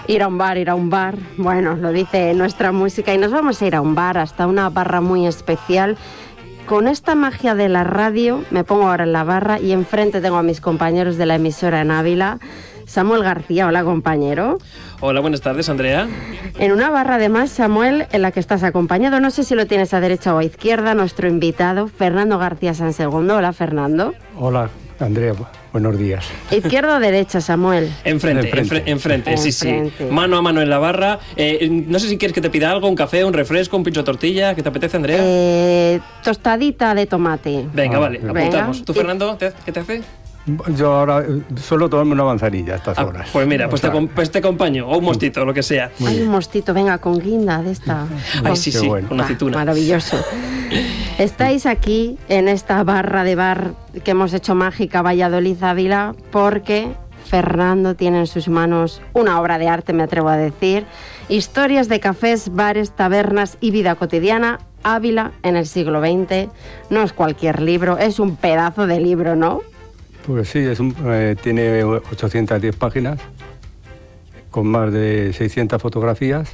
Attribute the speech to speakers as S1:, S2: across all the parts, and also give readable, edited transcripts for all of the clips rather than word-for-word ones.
S1: Ir a un bar. Bueno, lo dice nuestra música y nos vamos a ir a un bar, hasta una barra muy especial. Con esta magia de la radio, me pongo ahora en la barra y enfrente tengo a mis compañeros de la emisora en Ávila. Samuel García, hola compañero.
S2: Hola, buenas tardes, Andrea.
S1: En una barra además, Samuel, en la que estás acompañado, no sé si lo tienes a derecha o a izquierda, nuestro invitado, Fernando García Sansegundo. Hola, Fernando.
S3: Hola, Andrea, buenos días.
S1: ¿Izquierda o derecha, Samuel?
S2: Enfrente, sí. Mano a mano en la barra. No sé si quieres que te pida algo, un café, un refresco, un pincho de tortilla. ¿Qué te apetece, Andrea?
S1: Tostadita de tomate.
S2: Venga, vale, apuntamos.
S1: Venga.
S2: ¿Tú, Fernando, qué te hace?
S3: Yo ahora suelo tomarme una manzanilla a estas horas.
S2: Pues mira, pues te acompaño, o un mostito, lo que sea.
S1: Hay un mostito, venga, con guinda de esta.
S2: Ay, sí,
S3: bueno.
S2: con aceituna.
S1: Maravilloso. Estáis aquí en esta barra de bar que hemos hecho mágica Valladolid Ávila porque Fernando tiene en sus manos una obra de arte, me atrevo a decir. Historias de cafés, bares, tabernas y vida cotidiana. Ávila en el siglo XX. No es cualquier libro, es un pedazo de libro, ¿no?
S3: Pues sí, tiene 810 páginas, con más de 600 fotografías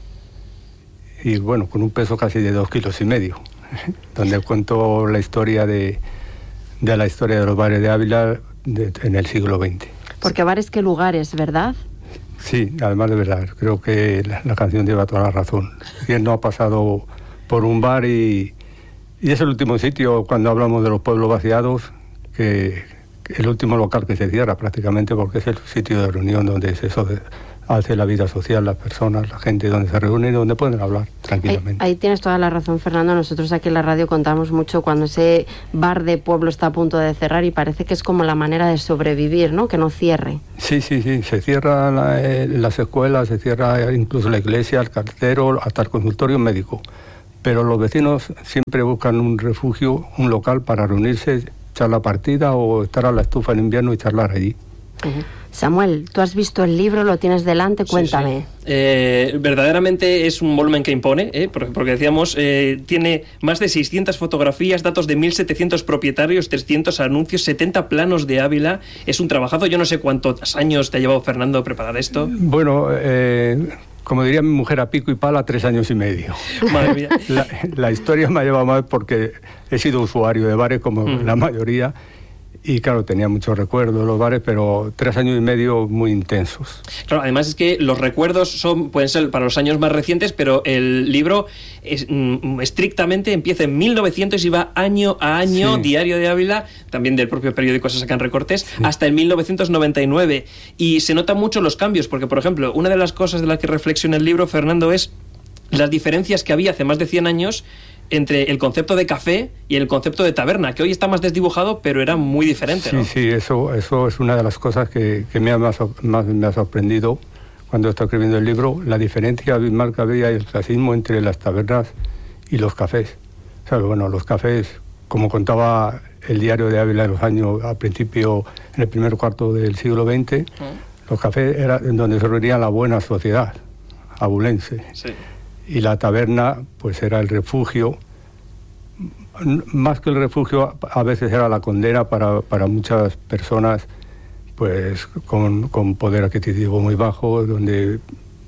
S3: y bueno, con un peso casi de 2,5 kilos, donde cuento la historia de los bares de Ávila en el siglo XX.
S1: Porque bares, ¿qué lugares, verdad?
S3: Sí, además de verdad, creo que la canción lleva toda la razón. ¿Quién no ha pasado por un bar y es el último sitio cuando hablamos de los pueblos vaciados, que el último local que se cierra prácticamente, porque es el sitio de reunión donde se hace la vida social, las personas, la gente donde se reúne y donde pueden hablar tranquilamente.
S1: Ahí tienes toda la razón, Fernando. Nosotros aquí en la radio contamos mucho cuando ese bar de pueblo está a punto de cerrar y parece que es como la manera de sobrevivir, ¿no? Que no cierre.
S3: Sí. Se cierra las escuelas, se cierra incluso la iglesia, el cartero, hasta el consultorio médico. Pero los vecinos siempre buscan un refugio, un local para reunirse, echar la partida o estar a la estufa en invierno y charlar allí.
S1: Samuel, tú has visto el libro, lo tienes delante, cuéntame.
S2: Sí. Verdaderamente es un volumen que impone, porque decíamos, tiene más de 600 fotografías, datos de 1.700 propietarios, 300 anuncios, 70 planos de Ávila. Es un trabajazo. Yo no sé cuántos años te ha llevado, Fernando, preparar esto.
S3: Bueno, como diría mi mujer, a pico y pala, 3 años y medio.
S2: Madre mía.
S3: La historia me ha llevado más porque he sido usuario de bares como la mayoría y claro, tenía muchos recuerdos de los bares, pero 3 años y medio muy intensos.
S2: Claro, además es que los recuerdos pueden ser para los años más recientes, pero el libro estrictamente empieza en 1900 y va año a año, sí. Diario de Ávila, también del propio periódico se sacan recortes, sí. Hasta el 1999. Y se notan mucho los cambios, porque, por ejemplo, una de las cosas de las que reflexiona el libro, Fernando, es las diferencias que había hace más de 100 años entre el concepto de café y el concepto de taberna, que hoy está más desdibujado, pero era muy diferente, ¿no?
S3: Sí, eso es una de las cosas que me ha sorprendido cuando estoy escribiendo el libro, la diferencia abismal que había y el clasismo entre las tabernas y los cafés. O sea, bueno, los cafés, como contaba el diario de Ávila en los años, al principio, en el primer cuarto del siglo XX, los cafés eran donde se reunía la buena sociedad abulense. Sí. Y la taberna, pues era el refugio, más que el refugio, a veces era la condena para muchas personas, pues con poder adquisitivo muy bajo, donde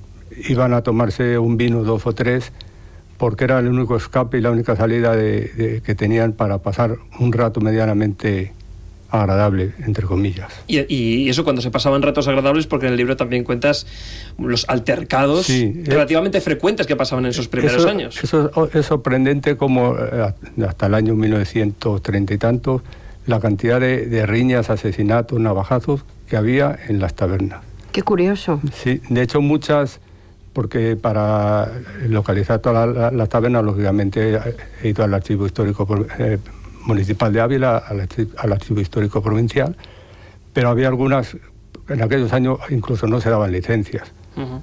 S3: iban a tomarse un vino, 2 o 3, porque era el único escape y la única salida que tenían para pasar un rato medianamente agradable, entre comillas.
S2: Y eso cuando se pasaban ratos agradables, porque en el libro también cuentas los altercados relativamente frecuentes que pasaban en esos primeros años.
S3: Eso es sorprendente como hasta el año 1930 y tantos, la cantidad de riñas, asesinatos, navajazos que había en las tabernas.
S1: Qué curioso.
S3: Sí, de hecho muchas, porque para localizar todas las tabernas, lógicamente he ido al archivo histórico municipal de Ávila, al archivo histórico provincial, pero había algunas, en aquellos años incluso no se daban licencias.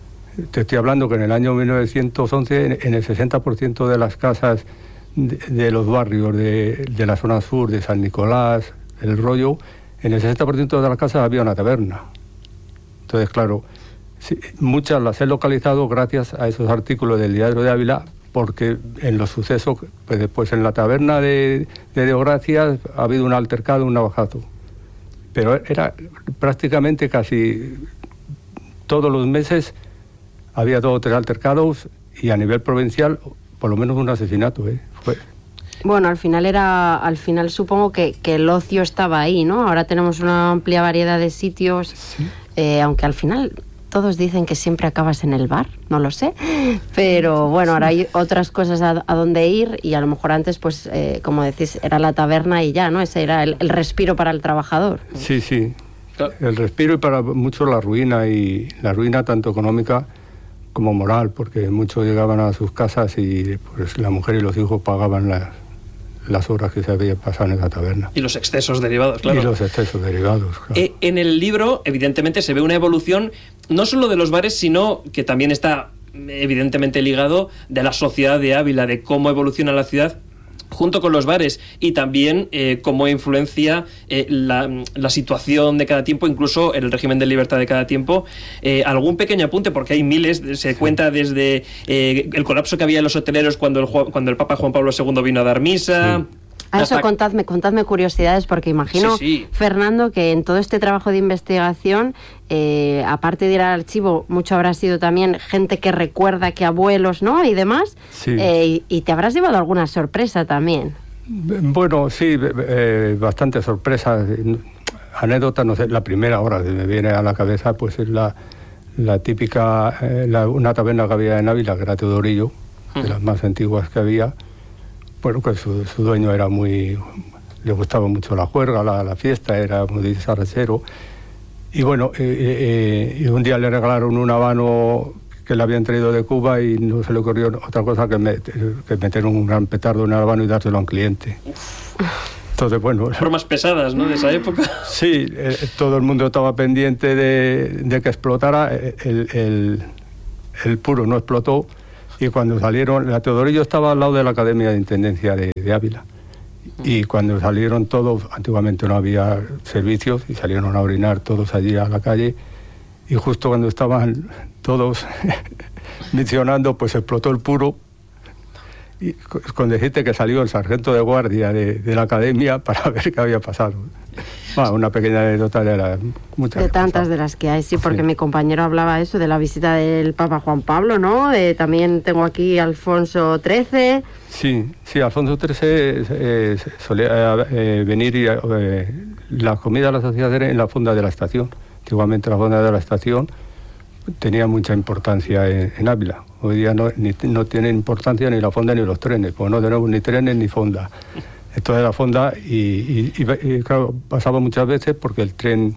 S3: Te estoy hablando que en el año 1911, en el 60% de las casas de los barrios de la zona sur, de San Nicolás, El Rollo, en el 60% de las casas había una taberna. Entonces, claro, sí, muchas las he localizado gracias a esos artículos del Diario de Ávila, porque en los sucesos, pues después en la taberna de Deogracias ha habido un altercado, un navajazo. Pero era prácticamente casi todos los meses había 2 o 3 altercados y a nivel provincial por lo menos un asesinato, fue.
S1: Bueno, al final supongo que el ocio estaba ahí, ¿no? Ahora tenemos una amplia variedad de sitios, sí. Aunque al final todos dicen que siempre acabas en el bar, no lo sé, pero bueno, ahora hay otras cosas a donde ir y a lo mejor antes, pues, como decís, era la taberna y ya, ¿no? Ese era el respiro para el trabajador.
S3: Sí, sí, el respiro y para muchos la ruina tanto económica como moral, porque muchos llegaban a sus casas y pues la mujer y los hijos pagaban las horas que se habían pasado en esa taberna.
S2: Y los excesos derivados, claro.
S3: Y los excesos derivados, claro.
S2: En el libro, evidentemente, se ve una evolución no solo de los bares, sino que también está evidentemente ligado de la sociedad de Ávila, de cómo evoluciona la ciudad junto con los bares y también cómo influencia la situación de cada tiempo, incluso el régimen de libertad de cada tiempo. Algún pequeño apunte, porque hay miles, se cuenta desde el colapso que había en los hoteleros cuando el Papa Juan Pablo II vino a dar misa.
S1: Sí. A eso contadme curiosidades, porque imagino,
S2: sí.
S1: Fernando, que en todo este trabajo de investigación, aparte de ir al archivo, mucho habrá sido también gente que recuerda, que abuelos, ¿no? Y demás,
S3: sí.
S1: Y te habrás llevado alguna sorpresa también.
S3: Bueno, sí, bastantes sorpresas, anécdotas, no sé, la primera hora que me viene a la cabeza, pues es la típica, una taberna que había en Ávila, que era Teodorillo, de las más antiguas que había. Bueno, que su dueño era le gustaba mucho la juerga, la fiesta, era muy sarracero. Y bueno, y un día le regalaron un habano que le habían traído de Cuba y no se le ocurrió otra cosa que meter un gran petardo en el habano y dárselo a un cliente. Entonces, bueno...
S2: Formas pesadas, ¿no?, de esa época.
S3: Sí, todo el mundo estaba pendiente de que explotara. El puro no explotó. Y cuando salieron, la Teodorillo estaba al lado de la Academia de Intendencia de Ávila. Y cuando salieron todos, antiguamente no había servicios, y salieron a orinar todos allí a la calle. Y justo cuando estaban todos misionando, pues explotó el puro. Y con decirte que salió el sargento de guardia de la Academia para ver qué había pasado. Bueno, una pequeña anécdota de muchas
S1: de tantas cosas. De las que hay, sí, porque sí. Mi compañero hablaba eso de la visita del Papa Juan Pablo, ¿no? También tengo aquí Alfonso XIII.
S3: Sí, Alfonso XIII solía venir y la comida las hacía hacer en la fonda de la estación. Antiguamente la fonda de la estación tenía mucha importancia en Ávila. Hoy día no tiene importancia ni la fonda ni los trenes, porque no tenemos ni trenes ni fonda. Esto de la fonda y claro, pasaba muchas veces porque el tren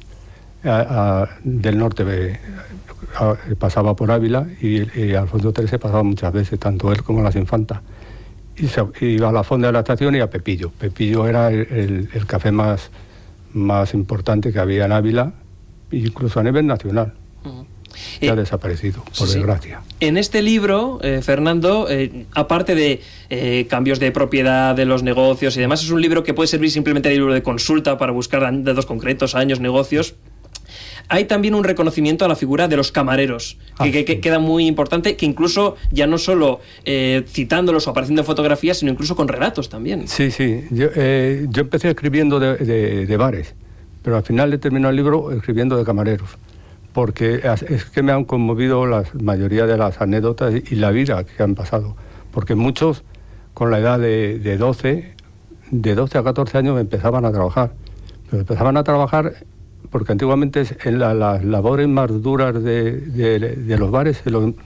S3: del norte pasaba por Ávila y Alfonso XIII pasaba muchas veces, tanto él como las infantas. Y iba a la fonda de la estación y a Pepillo. Pepillo era el café más importante que había en Ávila, incluso a nivel nacional. Ya ha desaparecido, por desgracia.
S2: En este libro, Fernando, aparte de cambios de propiedad de los negocios y demás, es un libro que puede servir simplemente de libro de consulta para buscar datos concretos, años, negocios. Hay también un reconocimiento a la figura de los camareros, que queda muy importante, que incluso ya no solo citándolos o apareciendo en fotografías, sino incluso con relatos también.
S3: Sí. Yo empecé escribiendo de bares, pero al final he terminado el libro escribiendo de camareros. Porque es que me han conmovido la mayoría de las anécdotas y la vida que han pasado. Porque muchos, con la edad de 12 a 14 años, empezaban a trabajar. Pero empezaban a trabajar porque antiguamente en las labores más duras de los bares,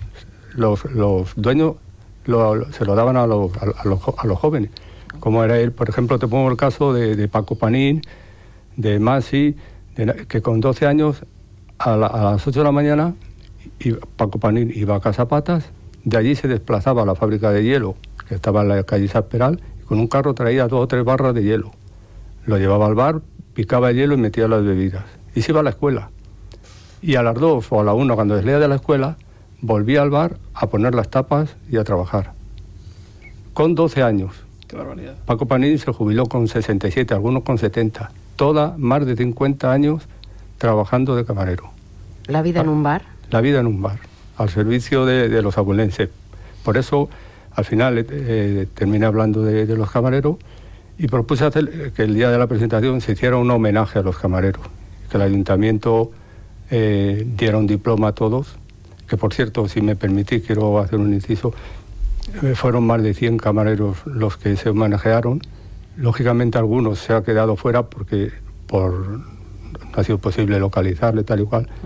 S3: los dueños se lo daban a los jóvenes. Como era él, por ejemplo, te pongo el caso de Paco Panín, de Masi, que con 12 años... A las 8 de la mañana Paco Panín iba a Casa Patas, de allí se desplazaba a la fábrica de hielo, que estaba en la calle Sasperal, y con un carro traía 2 o 3 barras de hielo. Lo llevaba al bar, picaba el hielo y metía las bebidas. Y se iba a la escuela. Y a las 2 o a la 1, cuando salía de la escuela, volvía al bar a poner las tapas y a trabajar. Con 12 años.
S2: ¡Qué barbaridad!
S3: Paco Panín se jubiló con 67, algunos con 70. Toda más de 50 años trabajando de camarero.
S1: ¿La vida en un bar?
S3: La vida en un bar, al servicio de los abuelenses. Por eso, al final, terminé hablando de los camareros y propuse hacer que el día de la presentación se hiciera un homenaje a los camareros, que el ayuntamiento diera un diploma a todos que por cierto, si me permitís, quiero hacer un inciso, fueron más de 100 camareros los que se manejaron. Lógicamente algunos se han quedado fuera porque no ha sido posible localizarle tal y cual.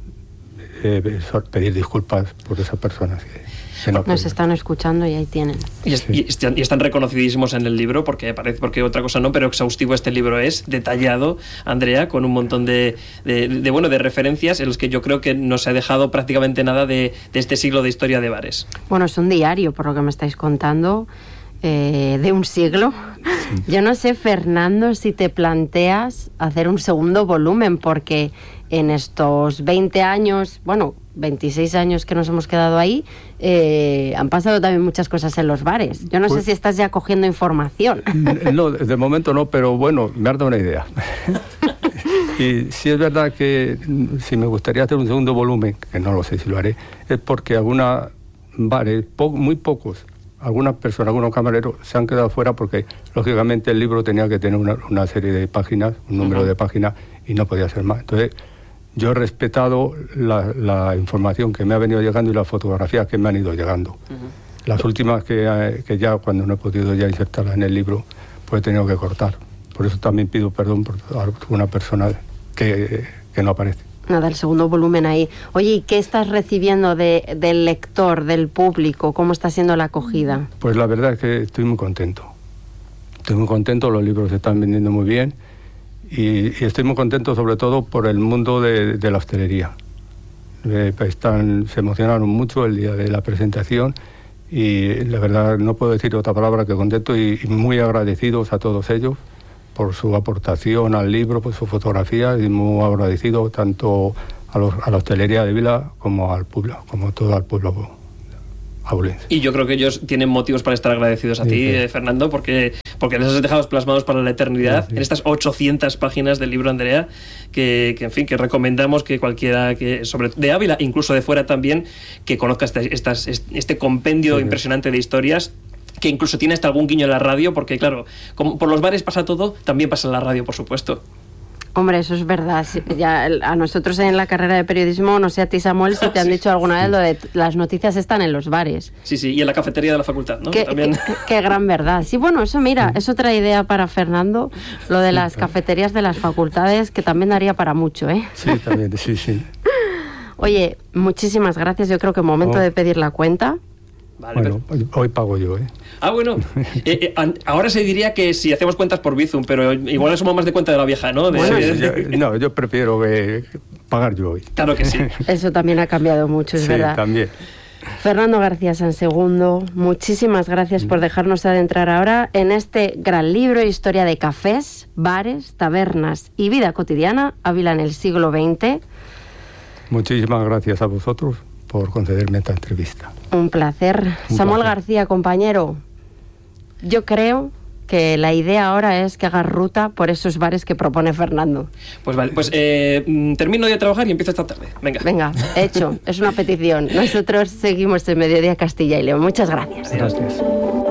S3: Pedir disculpas por esas personas que no
S1: nos están escuchando y ahí tienen.
S2: Y están reconocidísimos en el libro, porque otra cosa no, pero exhaustivo este libro es, detallado, Andrea, con un montón de referencias en los que yo creo que no se ha dejado prácticamente nada de este siglo de historia de bares.
S1: Bueno, es un diario, por lo que me estáis contando, de un siglo. Sí. Yo no sé, Fernando, si te planteas hacer un segundo volumen, porque en estos 20 años, 26 años que nos hemos quedado ahí, han pasado también muchas cosas en los bares. Yo no sé si estás ya cogiendo información.
S3: No, de momento no, pero bueno, me has dado una idea. Y sí es verdad que si me gustaría hacer un segundo volumen, que no lo sé si lo haré, es porque algunos bares, muy pocos, algunas personas, algunos camareros se han quedado fuera porque lógicamente el libro tenía que tener una serie de páginas, un número de páginas, y no podía ser más. Entonces yo he respetado la información que me ha venido llegando y las fotografías que me han ido llegando. Las últimas que ya cuando no he podido ya insertarlas en el libro, pues he tenido que cortar. Por eso también pido perdón por una persona que no aparece.
S1: Nada, el segundo volumen ahí. Oye, ¿y qué estás recibiendo del lector, del público? ¿Cómo está siendo la acogida?
S3: Pues la verdad es que estoy muy contento. Estoy muy contento, los libros se están vendiendo muy bien y estoy muy contento sobre todo por el mundo de la hostelería. Se emocionaron mucho el día de la presentación y la verdad no puedo decir otra palabra que contento y muy agradecidos a todos ellos por su aportación al libro, por su fotografía, y muy agradecido tanto a la hostelería de Vila como al pueblo, como todo al pueblo abulense.
S2: Y yo creo que ellos tienen motivos para estar agradecidos a ti, Fernando, porque les has dejado plasmados para la eternidad en estas 800 páginas del libro, Andrea, que en fin, que recomendamos que cualquiera de Ávila, incluso de fuera también, que conozca este compendio impresionante de historias, que incluso tiene hasta algún guiño en la radio, porque claro, como por los bares pasa todo, también pasa en la radio, por supuesto.
S1: Hombre, eso es verdad. Ya a nosotros en la carrera de periodismo, no sé a ti, Samuel, si te han dicho alguna vez lo de las noticias están en los bares.
S2: Sí, y en la cafetería de la facultad, ¿no?
S1: Qué gran verdad. Sí, bueno, eso mira, es otra idea para Fernando, lo de las cafeterías de las facultades, que también daría para mucho, ¿eh?
S3: Sí, también, sí.
S1: Oye, muchísimas gracias. Yo creo que es momento de pedir la cuenta.
S3: Vale, bueno, hoy pago yo, ¿eh?
S2: Bueno, ahora se diría que si hacemos cuentas por Bizum, pero igual somos más de cuenta de la vieja, ¿no?
S3: Yo prefiero pagar yo hoy.
S2: Claro que sí.
S1: Eso también ha cambiado mucho, es verdad.
S3: Sí, también.
S1: Fernando García Sansegundo, muchísimas gracias por dejarnos adentrar ahora en este gran libro, Historia de cafés, bares, tabernas y vida cotidiana, Ávila en el siglo XX.
S3: Muchísimas gracias a vosotros por concederme esta entrevista.
S1: Un placer. Samuel García, compañero, yo creo que la idea ahora es que hagas ruta por esos bares que propone Fernando.
S2: Pues vale, termino de trabajar y empiezo esta tarde. Venga,
S1: hecho, es una petición. Nosotros seguimos en Mediodía Castilla y León. Muchas gracias.
S3: Gracias.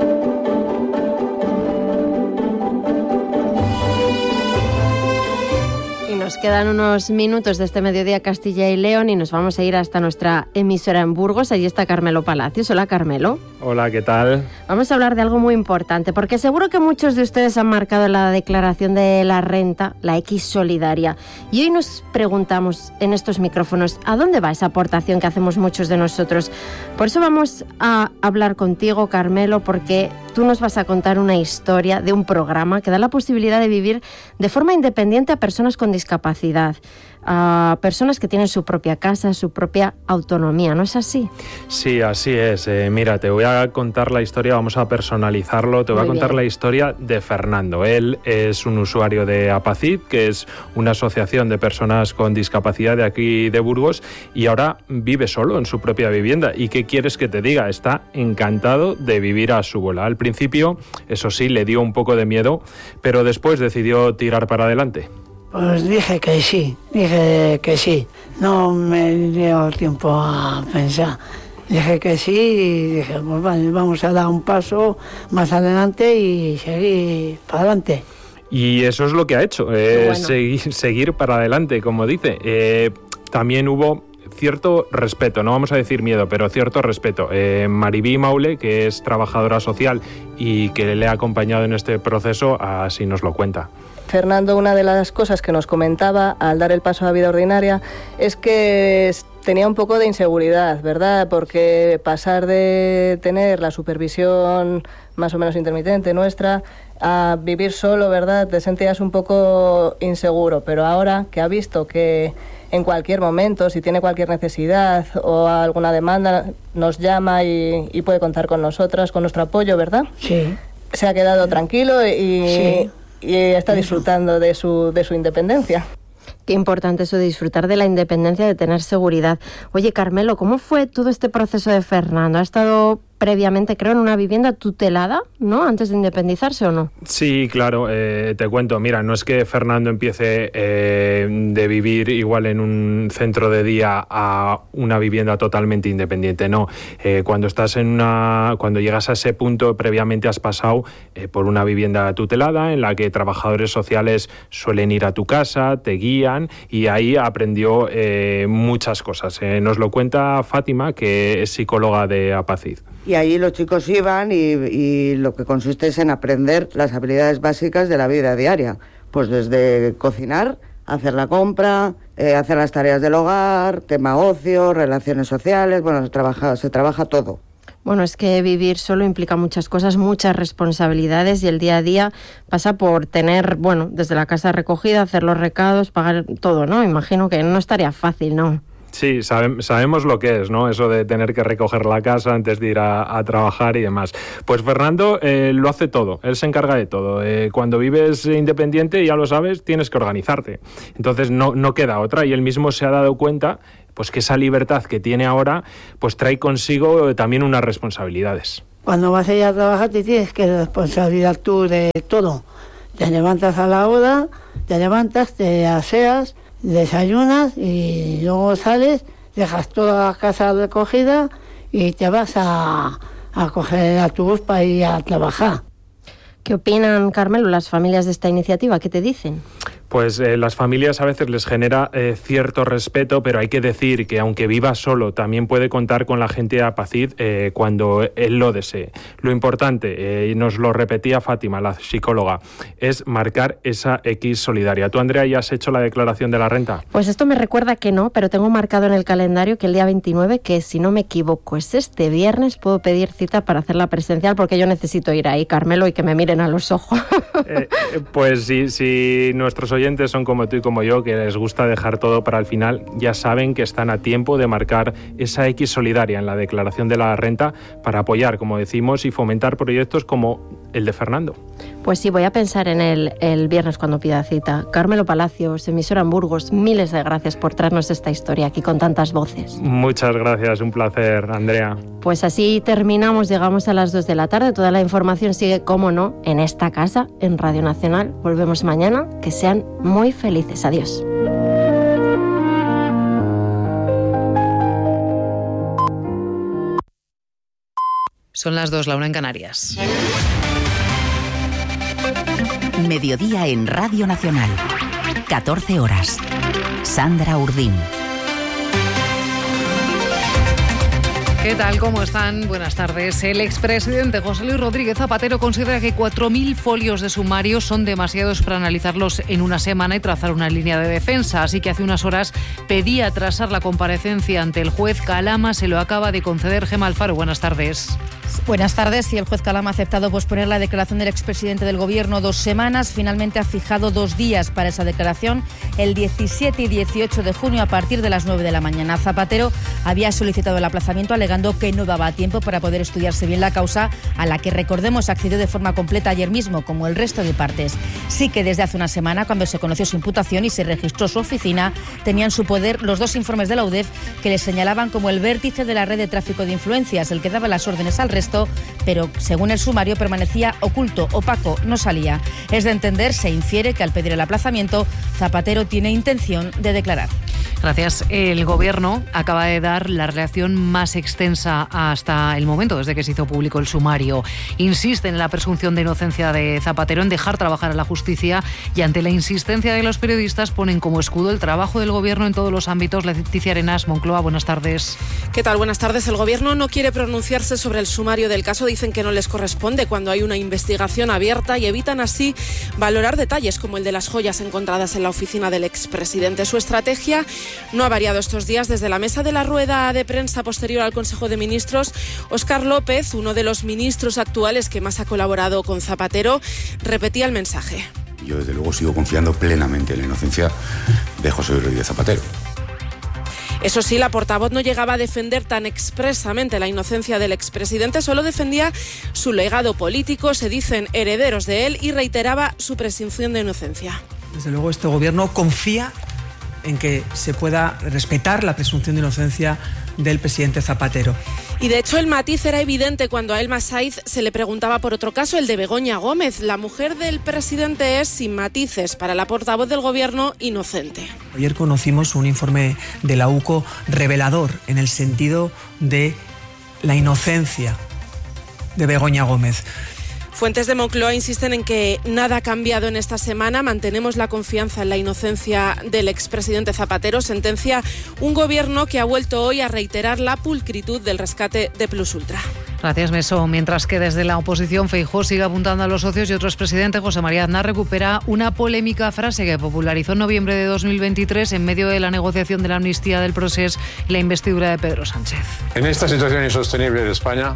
S1: Nos quedan unos minutos de este Mediodía Castilla y León y nos vamos a ir hasta nuestra emisora en Burgos. Allí está Carmelo Palacios. Hola, Carmelo.
S4: Hola, ¿qué tal?
S1: Vamos a hablar de algo muy importante, porque seguro que muchos de ustedes han marcado la declaración de la renta, la X solidaria. Y hoy nos preguntamos en estos micrófonos, ¿a dónde va esa aportación que hacemos muchos de nosotros? Por eso vamos a hablar contigo, Carmelo, porque tú nos vas a contar una historia de un programa que da la posibilidad de vivir de forma independiente a personas con discapacidad, a personas que tienen su propia casa, su propia autonomía, ¿no es así?
S4: Sí, así es. Mira, te voy a contar la historia, vamos a personalizarlo, te voy a contar la historia de Fernando. Él es un usuario de Apacid, que es una asociación de personas con discapacidad de aquí de Burgos, y ahora vive solo en su propia vivienda. ¿Y qué quieres que te diga? Está encantado de vivir a su bola. Al principio, eso sí, le dio un poco de miedo, pero después decidió tirar para adelante.
S5: Pues dije que sí, no me dio tiempo a pensar. Dije que sí y dije, pues vale, vamos a dar un paso más adelante y seguir para adelante.
S4: Y eso es lo que ha hecho, seguir para adelante, como dice. También hubo cierto respeto, no vamos a decir miedo, pero cierto respeto. Maribí Maule, que es trabajadora social y que le ha acompañado en este proceso, así nos lo cuenta.
S6: Fernando, una de las cosas que nos comentaba al dar el paso a la vida ordinaria es que tenía un poco de inseguridad, ¿verdad? Porque pasar de tener la supervisión más o menos intermitente nuestra a vivir solo, ¿verdad? Te sentías un poco inseguro, pero ahora que ha visto que en cualquier momento, si tiene cualquier necesidad o alguna demanda, nos llama y puede contar con nosotras, con nuestro apoyo, ¿verdad?
S5: Sí.
S6: Se ha quedado tranquilo
S5: Sí.
S6: y está disfrutando de su independencia.
S1: Qué importante eso de disfrutar de la independencia, de tener seguridad. Oye, Carmelo, ¿cómo fue todo este proceso de Fernando? ¿Ha estado previamente, creo, en una vivienda tutelada, ¿no? Antes de independizarse, ¿o no?
S4: Sí, claro, te cuento. Mira, no es que Fernando empiece de vivir igual en un centro de día a una vivienda totalmente independiente, no. Cuando llegas a ese punto, previamente has pasado por una vivienda tutelada en la que trabajadores sociales suelen ir a tu casa, te guían, y ahí aprendió muchas cosas. Nos lo cuenta Fátima, que es psicóloga de Apacid.
S7: Y ahí los chicos iban y lo que consiste es en aprender las habilidades básicas de la vida diaria. Pues desde cocinar, hacer la compra, hacer las tareas del hogar, tema ocio, relaciones sociales, bueno, se trabaja todo.
S1: Bueno, es que vivir solo implica muchas cosas, muchas responsabilidades, y el día a día pasa por tener, bueno, desde la casa recogida, hacer los recados, pagar todo, ¿no? Imagino que no estaría fácil, ¿no?
S4: Sí, sabemos lo que es, ¿no? Eso de tener que recoger la casa antes de ir a trabajar y demás. Pues Fernando lo hace todo, él se encarga de todo. Cuando vives independiente, ya lo sabes, tienes que organizarte. Entonces no queda otra, y él mismo se ha dado cuenta pues que esa libertad que tiene ahora pues trae consigo también unas responsabilidades.
S5: Cuando vas a ir a trabajar te tienes que responsabilizar tú de todo. Te levantas a la hora, te aseas, desayunas y luego sales, dejas toda la casa recogida y te vas a coger el autobús para ir a trabajar.
S1: ¿Qué opinan, Carmelo, las familias de esta iniciativa? ¿Qué te dicen?
S4: Pues las familias a veces les genera cierto respeto, pero hay que decir que aunque viva solo, también puede contar con la gente de Apacid cuando él lo desee. Lo importante, y nos lo repetía Fátima, la psicóloga, es marcar esa X solidaria. ¿Tú, Andrea, ya has hecho la declaración de la renta?
S1: Pues esto me recuerda que no, pero tengo marcado en el calendario que el día 29, que si no me equivoco es este viernes, puedo pedir cita para hacerla presencial, porque yo necesito ir ahí, Carmelo, y que me miren a los ojos.
S4: Pues si nuestros oyentes son como tú y como yo, que les gusta dejar todo para el final, ya saben que están a tiempo de marcar esa X solidaria en la declaración de la renta para apoyar, como decimos, y fomentar proyectos como el de Fernando.
S1: Pues sí, voy a pensar en el viernes cuando pida cita. Carmelo Palacios, emisora en Burgos, miles de gracias por traernos esta historia aquí con tantas voces.
S4: Muchas gracias, un placer, Andrea.
S1: Pues así terminamos, llegamos a las 2 de la tarde. Toda la información sigue, como no, en esta casa, en Radio Nacional. Volvemos mañana. Que sean muy felices. Adiós.
S8: Son las 2, la 1 en Canarias.
S9: Mediodía en Radio Nacional. 14 horas. Sandra Urdín.
S8: ¿Qué tal? ¿Cómo están? Buenas tardes. El expresidente José Luis Rodríguez Zapatero considera que 4.000 folios de sumario son demasiados para analizarlos en una semana y trazar una línea de defensa. Así que hace unas horas pedía atrasar la comparecencia ante el juez Calama. Se lo acaba de conceder Gemma Alfaro. Buenas tardes.
S10: Buenas tardes. Y el juez Calama ha aceptado posponer la declaración del expresidente del Gobierno 2 semanas. Finalmente ha fijado 2 días para esa declaración, el 17 y 18 de junio a partir de las 9 de la mañana. Zapatero había solicitado el aplazamiento alegando que no daba tiempo para poder estudiarse bien la causa, a la que, recordemos, accedió de forma completa ayer mismo, como el resto de partes. Sí que desde hace una semana, cuando se conoció su imputación y se registró su oficina, tenía en su poder los 2 informes de la UDEF que le señalaban como el vértice de la red de tráfico de influencias, el que daba las órdenes al resto, pero según el sumario permanecía oculto, opaco, no salía. Es de entender, se infiere que al pedir el aplazamiento, Zapatero tiene intención de declarar.
S8: Gracias. El Gobierno acaba de dar la reacción más extensa hasta el momento, desde que se hizo público el sumario. Insiste en la presunción de inocencia de Zapatero, en dejar trabajar a la justicia, y ante la insistencia de los periodistas ponen como escudo el trabajo del Gobierno en todos los ámbitos. Leticia Arenas, Moncloa, buenas tardes.
S11: ¿Qué tal? Buenas tardes. El Gobierno no quiere pronunciarse sobre el sumario del caso. Dicen que no les corresponde cuando hay una investigación abierta y evitan así valorar detalles como el de las joyas encontradas en la oficina del expresidente. Su estrategia no ha variado estos días. Desde la mesa de la rueda de prensa posterior al Consejo de Ministros, Óscar López, uno de los ministros actuales que más ha colaborado con Zapatero, repetía el mensaje.
S12: Yo desde luego sigo confiando plenamente en la inocencia de José Luis Rodríguez Zapatero.
S11: Eso sí, la portavoz no llegaba a defender tan expresamente la inocencia del expresidente, solo defendía su legado político, se dicen herederos de él, y reiteraba su presunción de inocencia.
S13: Desde luego este Gobierno confía en que se pueda respetar la presunción de inocencia del presidente Zapatero.
S11: Y de hecho el matiz era evidente cuando a Elma Saiz se le preguntaba por otro caso, el de Begoña Gómez. La mujer del presidente es, sin matices, para la portavoz del Gobierno, inocente.
S13: Ayer conocimos un informe de la UCO revelador en el sentido de la inocencia de Begoña Gómez.
S11: Fuentes de Moncloa insisten en que nada ha cambiado en esta semana. Mantenemos la confianza en la inocencia del expresidente Zapatero, sentencia un Gobierno que ha vuelto hoy a reiterar la pulcritud del rescate de Plus Ultra.
S8: Gracias, Meso. Mientras que desde la oposición Feijóo sigue apuntando a los socios, y otro expresidente, José María Aznar, recupera una polémica frase que popularizó en noviembre de 2023 en medio de la negociación de la amnistía del Procés y la investidura de Pedro Sánchez.
S14: En esta situación insostenible de España,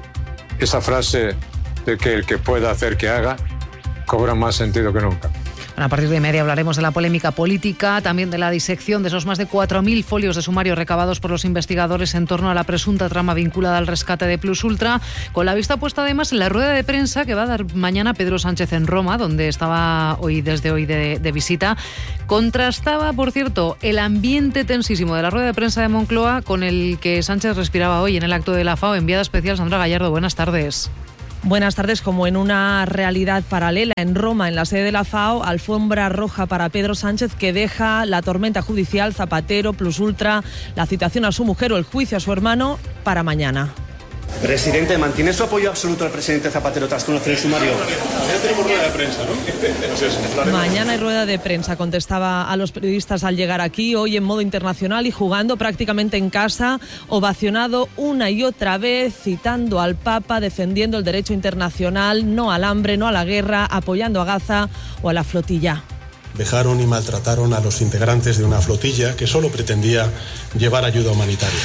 S14: esa frase de que el que pueda hacer que haga cobra más sentido que nunca.
S8: A partir de media hablaremos de la polémica política, también de la disección de esos más de 4.000 folios de sumario recabados por los investigadores en torno a la presunta trama vinculada al rescate de Plus Ultra, con la vista puesta además en la rueda de prensa que va a dar mañana Pedro Sánchez en Roma, donde estaba desde hoy de visita. Contrastaba, por cierto, el ambiente tensísimo de la rueda de prensa de Moncloa con el que Sánchez respiraba hoy en el acto de la FAO. Enviada especial Sandra Gallardo, buenas tardes.
S15: Buenas tardes. Como en una realidad paralela en Roma, en la sede de la FAO, alfombra roja para Pedro Sánchez, que deja la tormenta judicial, Zapatero, Plus Ultra, la citación a su mujer o el juicio a su hermano para mañana.
S16: Presidente, ¿mantiene su apoyo absoluto al presidente Zapatero tras conocer el sumario?
S17: Mañana tenemos rueda de prensa, ¿no?
S15: Mañana hay rueda de prensa, contestaba a los periodistas al llegar aquí, hoy en modo internacional y jugando prácticamente en casa, ovacionado una y otra vez, citando al Papa, defendiendo el derecho internacional, no al hambre, no a la guerra, apoyando a Gaza o a la flotilla.
S17: Dejaron y maltrataron a los integrantes de una flotilla que solo pretendía llevar ayuda humanitaria.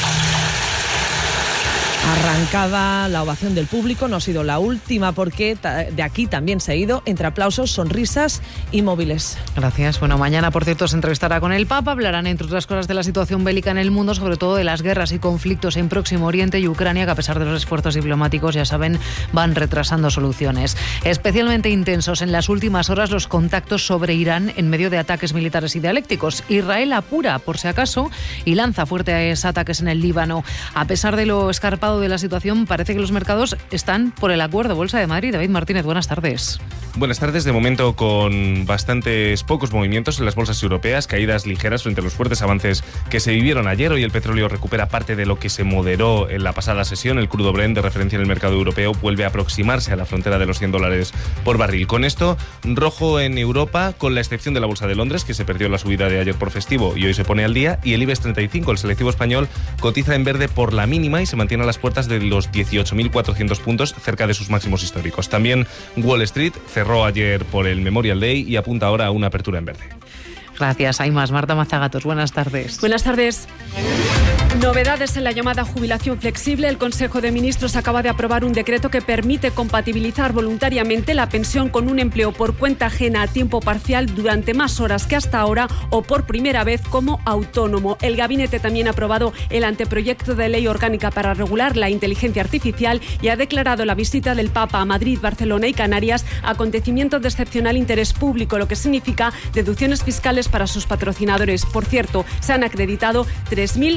S15: Arrancaba la ovación del público, no ha sido la última porque de aquí también se ha ido entre aplausos, sonrisas y móviles.
S8: Gracias. Bueno, mañana, por cierto, se entrevistará con el Papa. Hablarán, entre otras cosas, de la situación bélica en el mundo, sobre todo de las guerras y conflictos en Próximo Oriente y Ucrania, que a pesar de los esfuerzos diplomáticos, ya saben, van retrasando soluciones. Especialmente intensos en las últimas horas los contactos sobre Irán en medio de ataques militares y dialécticos. Israel apura, por si acaso, y lanza fuertes ataques en el Líbano. A pesar de lo escarpado de la situación, parece que los mercados están por el acuerdo. Bolsa de Madrid, David Martínez, buenas tardes.
S18: Buenas tardes. De momento con bastantes pocos movimientos en las bolsas europeas, caídas ligeras frente a los fuertes avances que se vivieron ayer. Hoy el petróleo recupera parte de lo que se moderó en la pasada sesión. El crudo Brent, de referencia en el mercado europeo, vuelve a aproximarse a la frontera de los $100 por barril. Con esto, rojo en Europa, con la excepción de la Bolsa de Londres, que se perdió la subida de ayer por festivo y hoy se pone al día, y el IBEX 35, el selectivo español, cotiza en verde por la mínima y se mantiene a las puertas de los 18.400 puntos, cerca de sus máximos históricos. También Wall Street cerró ayer por el Memorial Day y apunta ahora a una apertura en verde.
S8: Gracias. Hay más. Marta Mazagatos, buenas tardes.
S19: Buenas tardes. Novedades en la llamada jubilación flexible. El Consejo de Ministros acaba de aprobar un decreto que permite compatibilizar voluntariamente la pensión con un empleo por cuenta ajena a tiempo parcial durante más horas que hasta ahora o por primera vez como autónomo. El Gabinete también ha aprobado el anteproyecto de ley orgánica para regular la inteligencia artificial y ha declarado la visita del Papa a Madrid, Barcelona y Canarias acontecimiento de excepcional interés público, lo que significa deducciones fiscales para sus patrocinadores. Por cierto, se han acreditado 3.300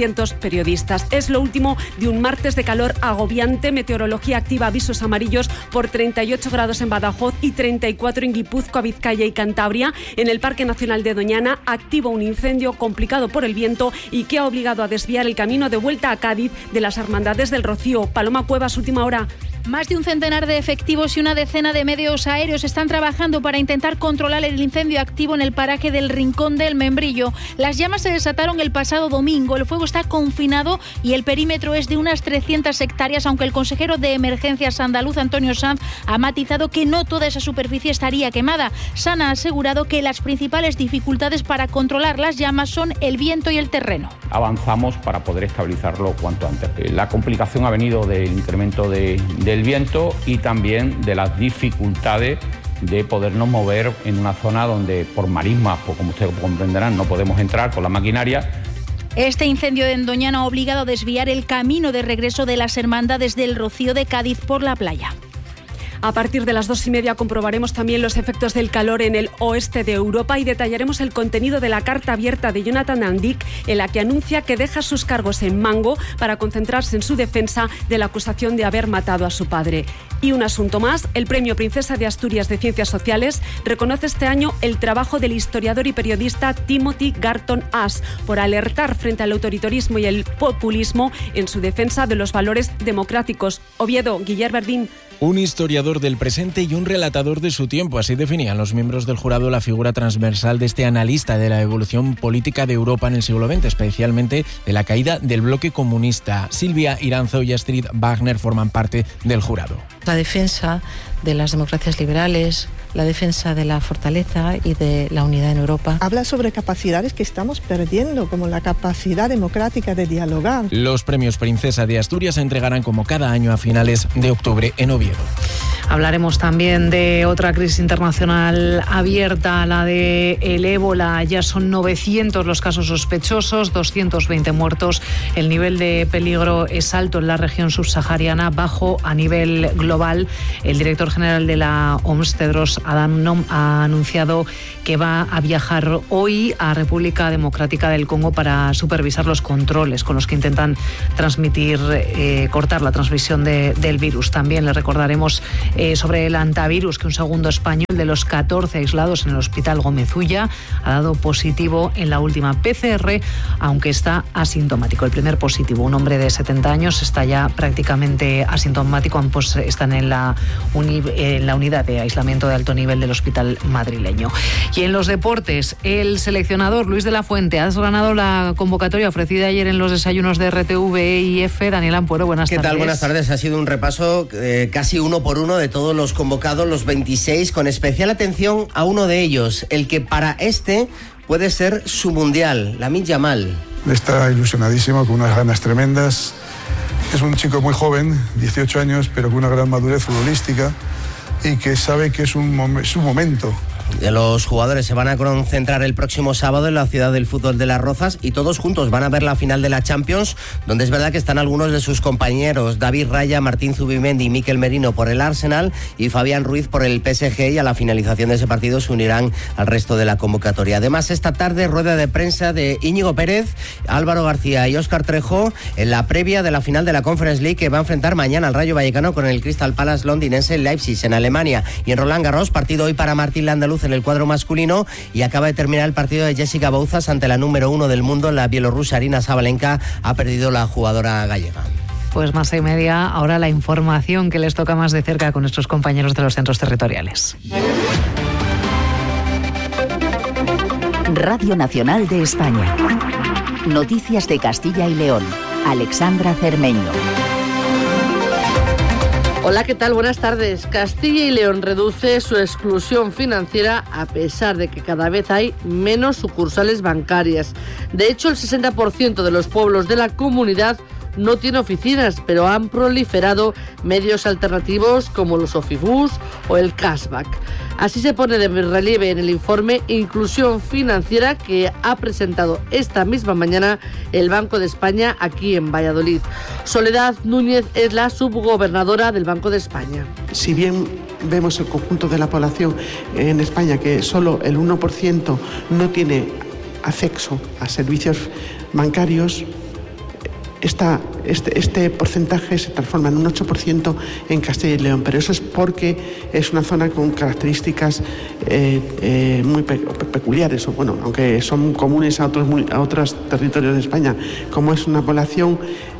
S19: 300 periodistas. Es lo último de un martes de calor agobiante. Meteorología activa avisos amarillos por 38 grados en Badajoz y 34 en Guipúzcoa, Vizcaya y Cantabria. En el Parque Nacional de Doñana activa un incendio complicado por el viento y que ha obligado a desviar el camino de vuelta a Cádiz de las Hermandades del Rocío. Paloma Cuevas, última hora.
S10: Más de un centenar de efectivos y una decena de medios aéreos están trabajando para intentar controlar el incendio activo en el paraje del Rincón del Membrillo. Las llamas se desataron el pasado domingo. El fuego está confinado y el perímetro es de unas 300 hectáreas, aunque el consejero de Emergencias andaluz, Antonio Sanz, ha matizado que no toda esa superficie estaría quemada. Sanz ha asegurado que las principales dificultades para controlar las llamas son el viento y el terreno.
S20: Avanzamos para poder estabilizarlo cuanto antes. La complicación ha venido del incremento del viento y también de las dificultades de podernos mover en una zona donde por marismas, pues como ustedes comprenderán, no podemos entrar con la maquinaria.
S10: Este incendio en Doñana ha obligado a desviar el camino de regreso de las Hermandades del Rocío de Cádiz por la playa.
S19: A partir de las 2:30 comprobaremos también los efectos del calor en el oeste de Europa y detallaremos el contenido de la carta abierta de Jonathan Andic, en la que anuncia que deja sus cargos en Mango para concentrarse en su defensa de la acusación de haber matado a su padre. Y un asunto más, el Premio Princesa de Asturias de Ciencias Sociales reconoce este año el trabajo del historiador y periodista Timothy Garton Ash por alertar frente al autoritarismo y el populismo en su defensa de los valores democráticos. Oviedo, Guillermo Verdín.
S21: Un historiador del presente y un relatador de su tiempo. Así definían los miembros del jurado la figura transversal de este analista de la evolución política de Europa en el siglo XX, especialmente de la caída del bloque comunista. Silvia Iranzo y Astrid Wagner forman parte del jurado.
S22: La defensa de las democracias liberales, la defensa de la fortaleza y de la unidad en Europa.
S23: Habla sobre capacidades que estamos perdiendo, como la capacidad democrática de dialogar.
S21: Los premios Princesa de Asturias se entregarán como cada año a finales de octubre en Oviedo.
S8: Hablaremos también de otra crisis internacional abierta, la de el ébola. Ya son 900 los casos sospechosos, 220 muertos. El nivel de peligro es alto en la región subsahariana, bajo a nivel global. El director general de la OMS, Tedros Adhanom, ha anunciado que va a viajar hoy a República Democrática del Congo para supervisar los controles con los que intentan cortar la transmisión del virus. También le recordaremos sobre el antivirus, que un segundo español de los 14 aislados en el Hospital Gómez Ulla ha dado positivo en la última PCR, aunque está asintomático. El primer positivo, un hombre de 70 años, está ya prácticamente asintomático. Ambos están en la unidad de aislamiento de alto nivel del hospital madrileño. Y en los deportes, el seleccionador Luis de la Fuente ha desgranado la convocatoria ofrecida ayer en los desayunos de RTV y EFE. Daniel Ampuero, buenas tardes.
S24: ¿Qué tal? Buenas tardes. Ha sido un repaso casi uno por uno de todos los convocados, los 26, con especial atención a uno de ellos, el que para puede ser su mundial, Lamine Yamal.
S25: Está ilusionadísimo, con unas ganas tremendas. Es un chico muy joven, 18 años, pero con una gran madurez futbolística y que sabe que es un momento.
S24: Los jugadores se van a concentrar el próximo sábado en la ciudad del fútbol de Las Rozas y todos juntos van a ver la final de la Champions, donde es verdad que están algunos de sus compañeros, David Raya, Martín Zubimendi y Mikel Merino por el Arsenal y Fabián Ruiz por el PSG, y a la finalización de ese partido se unirán al resto de la convocatoria. Además, esta tarde rueda de prensa de Íñigo Pérez, Álvaro García y Óscar Trejo en la previa de la final de la Conference League, que va a enfrentar mañana al Rayo Vallecano con el Crystal Palace londinense en Leipzig, en Alemania. Y en Roland Garros, partido hoy para Martín Landaluz en el cuadro masculino, y acaba de terminar el partido de Jessica Bouzas ante la número 1 del mundo, la bielorrusa Arina Sabalenka. Ha perdido la jugadora gallega.
S8: Pues más y media, ahora la información que les toca más de cerca con nuestros compañeros de los centros territoriales.
S9: Radio Nacional de España. Noticias de Castilla y León. Alexandra Cermeño.
S26: Hola, ¿qué tal? Buenas tardes. Castilla y León reduce su exclusión financiera a pesar de que cada vez hay menos sucursales bancarias. De hecho, el 60% de los pueblos de la comunidad no tiene oficinas, pero han proliferado medios alternativos como los Ofibus o el Cashback. Así se pone de relieve en el informe Inclusión Financiera que ha presentado esta misma mañana el Banco de España aquí en Valladolid. Soledad Núñez es la subgobernadora del Banco de España.
S27: Si bien vemos el conjunto de la población en España que solo el 1% no tiene acceso a servicios bancarios, este porcentaje se transforma en un 8% en Castilla y León, pero eso es porque es una zona con características muy peculiares, o bueno, aunque son comunes a otros territorios de España, como es una población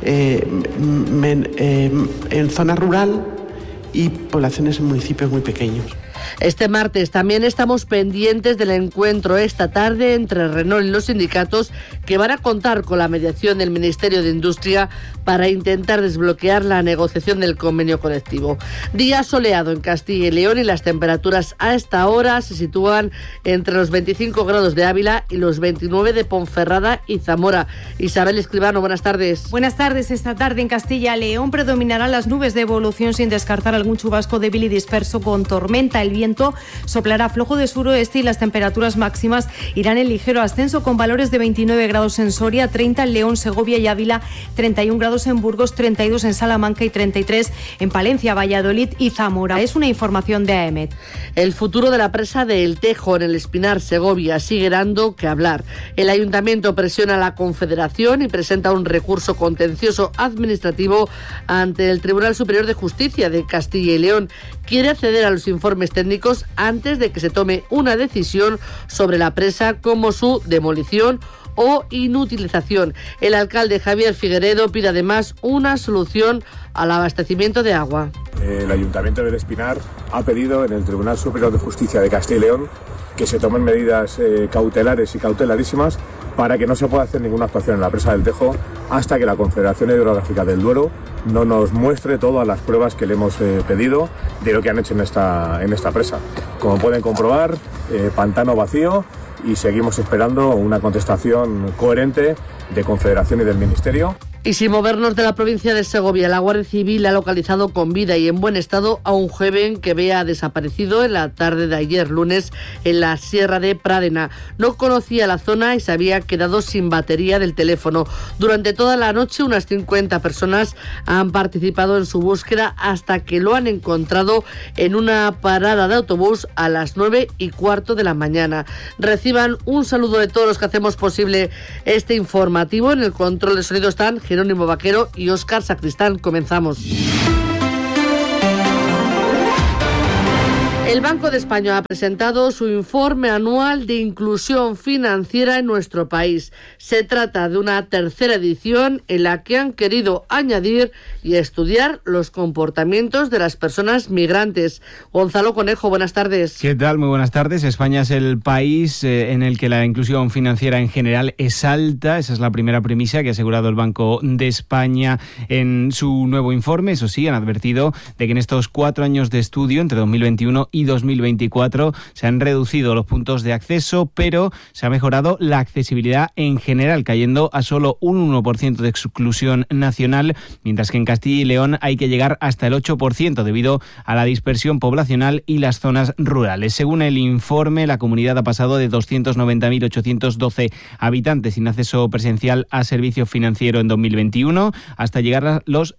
S27: en zona rural y poblaciones en municipios muy pequeños.
S26: Este martes también estamos pendientes del encuentro esta tarde entre Renault y los sindicatos, que van a contar con la mediación del Ministerio de Industria para intentar desbloquear la negociación del convenio colectivo. Día soleado en Castilla y León y las temperaturas a esta hora se sitúan entre los 25 grados de Ávila y los 29 de Ponferrada y Zamora. Isabel Escribano, buenas tardes.
S1: Buenas tardes. Esta tarde en Castilla y León predominarán las nubes de evolución sin descartar algún chubasco débil y disperso con tormenta. El viento soplará flojo de suroeste y las temperaturas máximas irán en ligero ascenso con valores de 29 grados en Soria, 30 en León, Segovia y Ávila, 31 grados en Burgos, 32 en Salamanca y 33 en Palencia, Valladolid y Zamora. Es una información de AEMET.
S26: El futuro de la presa de El Tejo en el Espinar, Segovia, sigue dando que hablar. El Ayuntamiento presiona a la Confederación y presenta un recurso contencioso administrativo ante el Tribunal Superior de Justicia de Castilla y León. Quiere acceder a los informes técnicos antes de que se tome una decisión sobre la presa, como su demolición o inutilización. El alcalde Javier Figueredo pide además una solución al abastecimiento de agua.
S2: El Ayuntamiento del Espinar ha pedido en el Tribunal Superior de Justicia de Castilla y León que se tomen medidas cautelares y cautelarísimas para que no se pueda hacer ninguna actuación en la presa del Tejo hasta que la Confederación Hidrográfica del Duero no nos muestre todas las pruebas que le hemos pedido de lo que han hecho en esta presa. Como pueden comprobar, pantano vacío, y seguimos esperando una contestación coherente de Confederación y del Ministerio.
S26: Y sin movernos de la provincia de Segovia, la Guardia Civil ha localizado con vida y en buen estado a un joven que había desaparecido en la tarde de ayer lunes en la Sierra de Pradena. No conocía la zona y se había quedado sin batería del teléfono. Durante toda la noche unas 50 personas han participado en su búsqueda hasta que lo han encontrado en una parada de autobús a las 9:15 de la mañana. Reciban un saludo de todos los que hacemos posible este informativo. En el control de sonido están Jerónimo Vaquero y Óscar Sacristán. Comenzamos. El Banco de España ha presentado su informe anual de inclusión financiera en nuestro país. Se trata de una tercera edición en la que han querido añadir y estudiar los comportamientos de las personas migrantes. Gonzalo Conejo, buenas tardes.
S3: ¿Qué tal? Muy buenas tardes. España es el país en el que la inclusión financiera en general es alta. Esa es la primera premisa que ha asegurado el Banco de España en su nuevo informe. Eso sí, han advertido de que en estos 4 años de estudio, entre 2021 y 2024, se han reducido los puntos de acceso, pero se ha mejorado la accesibilidad en general, cayendo a solo un 1% de exclusión nacional, mientras que en Castilla y León hay que llegar hasta el 8% debido a la dispersión poblacional y las zonas rurales. Según el informe, la comunidad ha pasado de 290.812 habitantes sin acceso presencial a servicio financiero en 2021 hasta llegar a los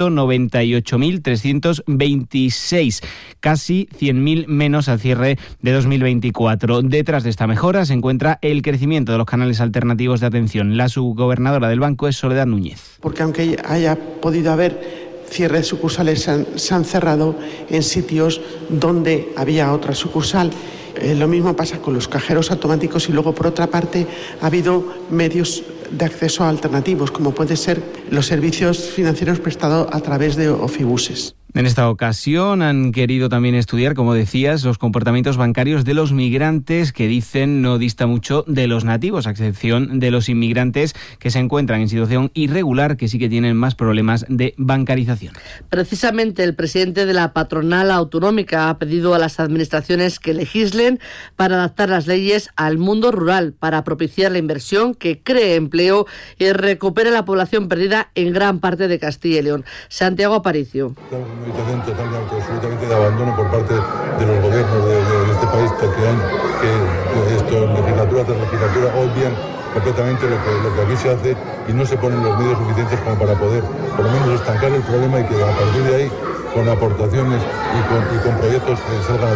S3: 198.326, casi 100.000 menos al cierre de 2024. Detrás de esta mejora se encuentra el crecimiento de los canales alternativos de atención. La subgobernadora del banco es Soledad Núñez.
S27: Porque aunque haya podido haber cierre de sucursales, se han cerrado en sitios donde había otra sucursal. Lo mismo pasa con los cajeros automáticos y luego, por otra parte, ha habido medios de acceso alternativos, como puede ser los servicios financieros prestados a través de ofibuses.
S3: En esta ocasión han querido también estudiar, como decías, los comportamientos bancarios de los migrantes, que dicen no dista mucho de los nativos, a excepción de los inmigrantes que se encuentran en situación irregular, que sí que tienen más problemas de bancarización.
S26: Precisamente el presidente de la patronal autonómica ha pedido a las administraciones que legislen para adaptar las leyes al mundo rural, para propiciar la inversión que cree empleo y recupere la población perdida en gran parte de Castilla y León. Santiago Aparicio.
S4: Una situación totalmente, absolutamente de abandono por parte de los gobiernos de este país, que esto legislatura tras legislatura obvian completamente lo que aquí se hace y no se ponen los medios suficientes como para poder por lo menos estancar el problema y que a partir de ahí, con aportaciones y con proyectos que salgan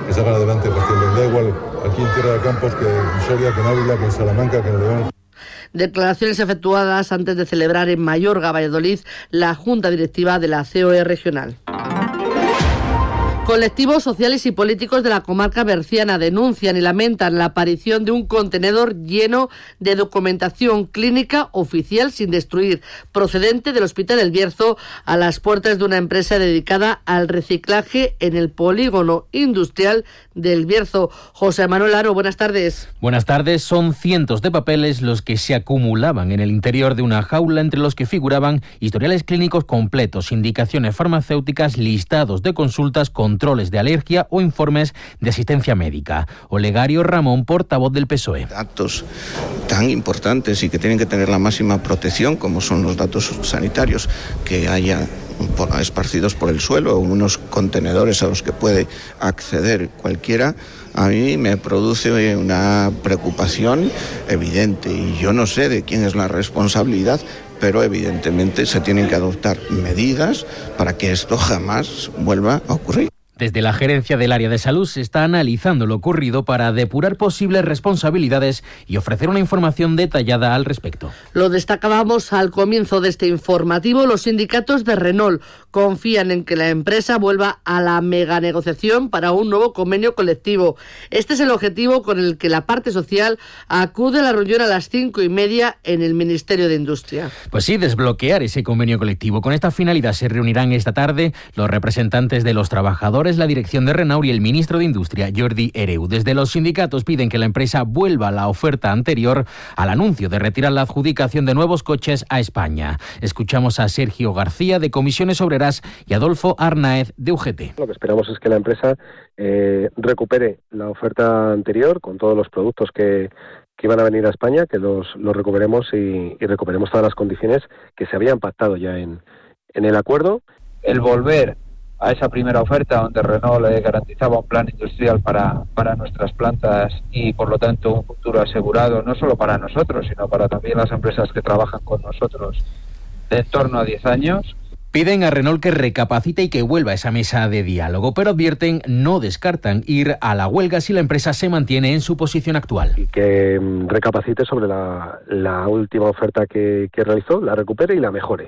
S4: adelante Castilla y León. Da igual aquí en Tierra de Campos que en Soria, que en Ávila, que en Salamanca, que en León.
S26: Declaraciones efectuadas antes de celebrar en Mayorga, Valladolid, la Junta Directiva de la COE regional. Colectivos sociales y políticos de la comarca berciana denuncian y lamentan la aparición de un contenedor lleno de documentación clínica oficial sin destruir, procedente del Hospital del Bierzo, a las puertas de una empresa dedicada al reciclaje en el polígono industrial del Bierzo. José Manuel Aro, buenas tardes.
S5: Buenas tardes. Son cientos de papeles los que se acumulaban en el interior de una jaula, entre los que figuraban historiales clínicos completos, indicaciones farmacéuticas, listados de consultas, controles de alergia o informes de asistencia médica. Olegario Ramón, portavoz del PSOE.
S6: Datos tan importantes y que tienen que tener la máxima protección, como son los datos sanitarios, que haya esparcidos por el suelo, unos contenedores a los que puede acceder cualquiera, a mí me produce una preocupación evidente, y yo no sé de quién es la responsabilidad, pero evidentemente se tienen que adoptar medidas para que esto jamás vuelva a ocurrir.
S5: Desde la gerencia del área de salud se está analizando lo ocurrido para depurar posibles responsabilidades y ofrecer una información detallada al respecto.
S26: Lo destacábamos al comienzo de este informativo. Los sindicatos de Renault confían en que la empresa vuelva a la meganegociación para un nuevo convenio colectivo. Este es el objetivo con el que la parte social acude a la reunión a las 5:30 en el Ministerio de Industria.
S5: Pues sí, desbloquear ese convenio colectivo. Con esta finalidad se reunirán esta tarde los representantes de los trabajadores, la dirección de Renault y el ministro de Industria, Jordi Hereu. Desde los sindicatos piden que la empresa vuelva a la oferta anterior al anuncio de retirar la adjudicación de nuevos coches a España. Escuchamos a Sergio García, de Comisiones Obreras, y Adolfo Arnaez, de UGT.
S7: Lo que esperamos es que la empresa recupere la oferta anterior con todos los productos que iban a venir a España, que los recuperemos y recuperemos todas las condiciones que se habían pactado ya en el acuerdo.
S11: El volver a esa primera oferta donde Renault le garantizaba un plan industrial para nuestras plantas y por lo tanto un futuro asegurado no solo para nosotros, sino para también las empresas que trabajan con nosotros de en torno a 10 años.
S5: Piden a Renault que recapacite y que vuelva a esa mesa de diálogo, pero advierten no descartan ir a la huelga si la empresa se mantiene en su posición actual.
S7: Y que recapacite sobre la última oferta que realizó, la recupere y la mejore.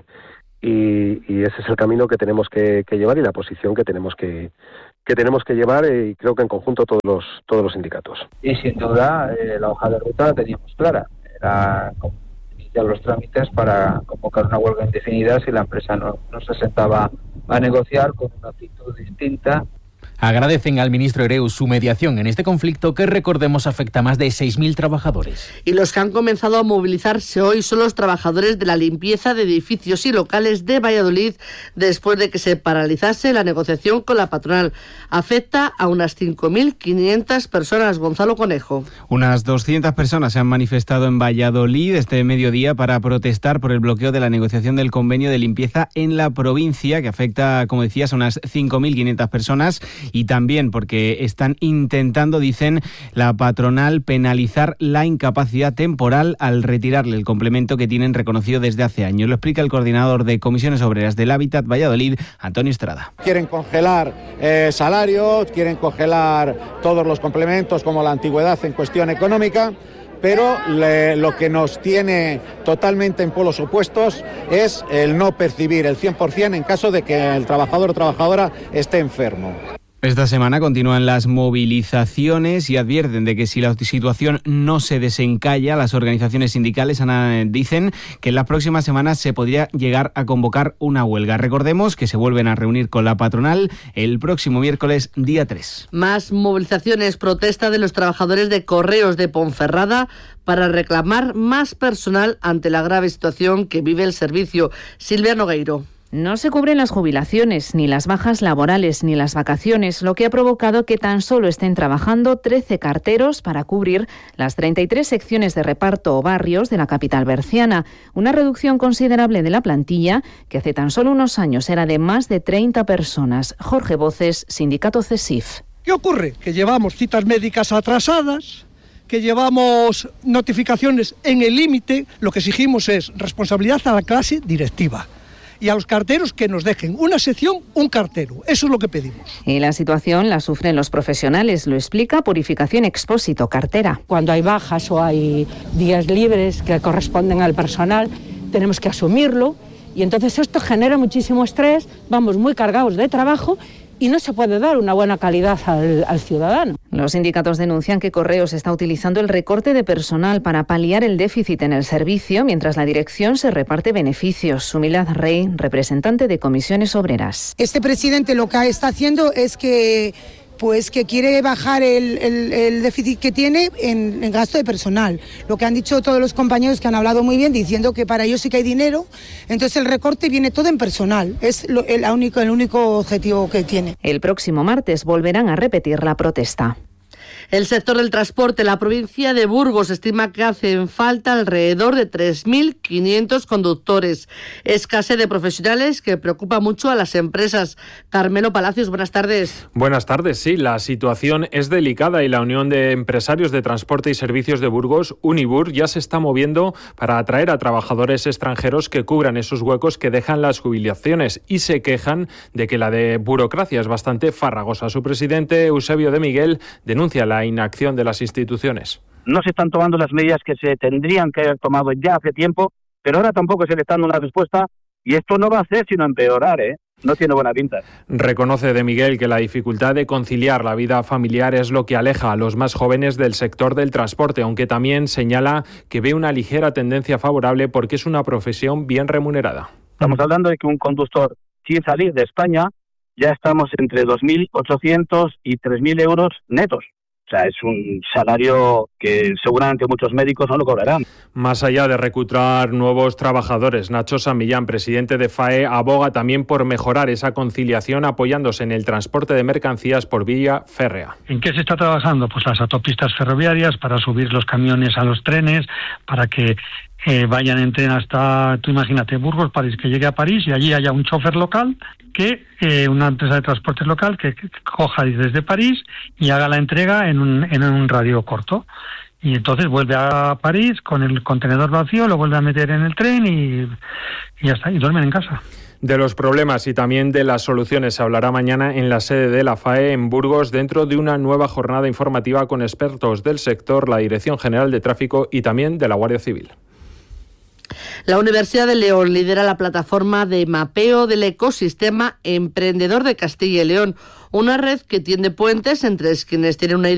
S7: Y ese es el camino que tenemos que llevar y la posición que tenemos que llevar, y creo que en conjunto todos los sindicatos.
S11: Y sin duda la hoja de ruta la teníamos clara, era iniciar los trámites para convocar una huelga indefinida si la empresa no se sentaba a negociar con una actitud distinta.
S5: Agradecen al ministro Hereu su mediación en este conflicto que, recordemos, afecta a más de 6.000 trabajadores.
S26: Y los que han comenzado a movilizarse hoy son los trabajadores de la limpieza de edificios y locales de Valladolid después de que se paralizase la negociación con la patronal. Afecta a unas 5.500 personas. Gonzalo Conejo.
S3: Unas 200 personas se han manifestado en Valladolid este mediodía para protestar por el bloqueo de la negociación del convenio de limpieza en la provincia, que afecta, como decías, a unas 5.500 personas. Y también porque están intentando, dicen la patronal, penalizar la incapacidad temporal al retirarle el complemento que tienen reconocido desde hace años. Lo explica el coordinador de Comisiones Obreras del Hábitat Valladolid, Antonio Estrada.
S12: Quieren congelar salarios, quieren congelar todos los complementos como la antigüedad en cuestión económica, pero lo que nos tiene totalmente en polos opuestos es el no percibir el 100% en caso de que el trabajador o trabajadora esté enfermo.
S3: Esta semana continúan las movilizaciones y advierten de que si la situación no se desencalla, las organizaciones sindicales dicen que en las próximas semanas se podría llegar a convocar una huelga. Recordemos que se vuelven a reunir con la patronal el próximo miércoles, día 3.
S26: Más movilizaciones, protesta de los trabajadores de Correos de Ponferrada para reclamar más personal ante la grave situación que vive el servicio. Silvia Nogueiro.
S13: No se cubren las jubilaciones, ni las bajas laborales, ni las vacaciones, lo que ha provocado que tan solo estén trabajando 13 carteros para cubrir las 33 secciones de reparto o barrios de la capital berciana, una reducción considerable de la plantilla que hace tan solo unos años era de más de 30 personas. Jorge Voces, Sindicato CESIF.
S14: ¿Qué ocurre? Que llevamos citas médicas atrasadas, que llevamos notificaciones en el límite. Lo que exigimos es responsabilidad a la clase directiva. y a los carteros que nos dejen una sección, un cartero. Eso es lo que pedimos.
S13: Y la situación la sufren los profesionales, lo explica Purificación Expósito, cartera.
S10: Cuando hay bajas o hay días libres que corresponden al personal, tenemos que asumirlo y entonces esto genera muchísimo estrés, vamos muy cargados de trabajo y no se puede dar una buena calidad al ciudadano.
S13: Los sindicatos denuncian que Correos está utilizando el recorte de personal para paliar el déficit en el servicio, mientras la dirección se reparte beneficios. Sumilaz Rey, representante de Comisiones Obreras.
S15: Este presidente lo que está haciendo es que quiere bajar el déficit que tiene en gasto de personal. Lo que han dicho todos los compañeros que han hablado muy bien, diciendo que para ellos sí que hay dinero, entonces el recorte viene todo en personal. Es el único objetivo que tiene.
S13: El próximo martes volverán a repetir la protesta.
S26: El sector del transporte, la provincia de Burgos, estima que hacen falta alrededor de 3.500 conductores. Escasez de profesionales que preocupa mucho a las empresas. Carmelo Palacios, buenas tardes.
S16: Buenas tardes, sí, la situación es delicada y la Unión de Empresarios de Transporte y Servicios de Burgos, Unibur, ya se está moviendo para atraer a trabajadores extranjeros que cubran esos huecos que dejan las jubilaciones y se quejan de que la de burocracia es bastante farragosa. Su presidente, Eusebio de Miguel, denuncia la inacción de las instituciones.
S17: No se están tomando las medidas que se tendrían que haber tomado ya hace tiempo, pero ahora tampoco se le está dando una respuesta y esto no va a hacer sino empeorar, No tiene buena pinta.
S16: Reconoce de Miguel que la dificultad de conciliar la vida familiar es lo que aleja a los más jóvenes del sector del transporte, aunque también señala que ve una ligera tendencia favorable porque es una profesión bien remunerada.
S17: Estamos hablando de que un conductor sin salir de España ya estamos entre 2.800 y 3.000 euros netos. O sea, es un salario que seguramente muchos médicos no lo cobrarán.
S16: Más allá de reclutar nuevos trabajadores, Nacho San Millán, presidente de FAE, aboga también por mejorar esa conciliación apoyándose en el transporte de mercancías por vía férrea.
S18: ¿En qué se está trabajando? Pues las autopistas ferroviarias, para subir los camiones a los trenes, para que vayan en tren hasta, tú imagínate, Burgos, París, que llegue a París y allí haya un chofer local, una empresa de transportes local que coja desde París y haga la entrega en un radio corto. Y entonces vuelve a París con el contenedor vacío, lo vuelve a meter en el tren y ya está, y duermen en casa.
S16: De los problemas y también de las soluciones se hablará mañana en la sede de la FAE en Burgos dentro de una nueva jornada informativa con expertos del sector, la Dirección General de Tráfico y también de la Guardia Civil.
S26: La Universidad de León lidera la plataforma de mapeo del ecosistema emprendedor de Castilla y León, una red que tiende puentes entre quienes tienen una idea